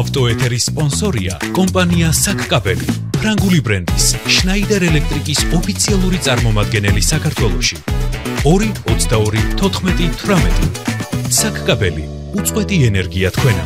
ავტოეთერის სპონსორია კომპანია საკკაბელი, ფრანგული ბრენდის შნაიდერ ელექტრიკის ოფიციალური წარმომადგენელი საქართველოში. 2 22 14 18 საკკაბელი, უწყვეტი ენერგია თქვენამდე.